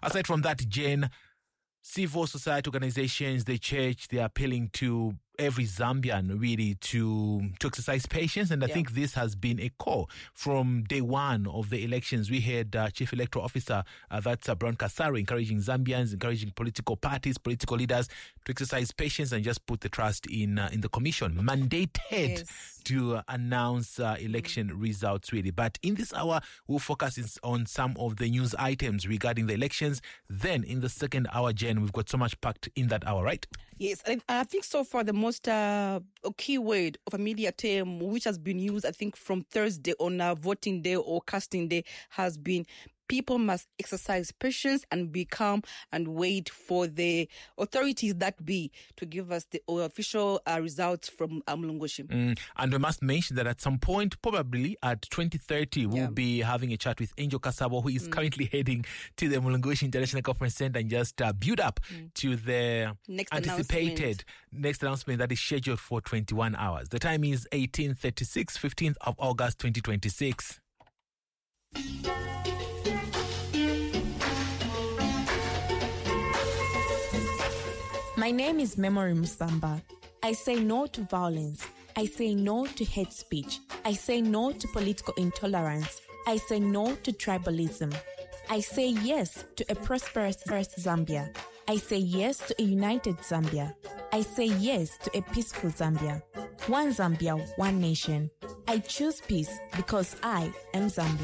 Aside from that, Jane, civil society organizations, the church, they're appealing to every Zambian really to exercise patience. And I think this has been a call from day one of the elections. We had Chief Electoral Officer, that's Brown Kasaro, encouraging Zambians, encouraging political parties, political leaders to exercise patience and just put the trust in the commission, mandated to announce election results really. But in this hour, we'll focus on some of the news items regarding the elections. Then in the second hour, Jen, we've got so much packed in that hour, right? Yes, I think so far the most key word of a media term which has been used, I think, from Thursday on voting day or casting day has been people must exercise patience and be calm and wait for the authorities that be to give us the official results from Mlungushi. And we must mention that at some point, probably at 2030, we'll be having a chat with Angel Kasabo, who is currently heading to the Mlungushi International Conference Center and just build up to the anticipated next announcement that is scheduled for 21 hours. The time is 18:36, 15th of August, 2026. My name is Memory Musamba. I say no to violence. I say no to hate speech. I say no to political intolerance. I say no to tribalism. I say yes to a prosperous Zambia. I say yes to a united Zambia. I say yes to a peaceful Zambia. One Zambia, one nation. I choose peace because I am Zambia.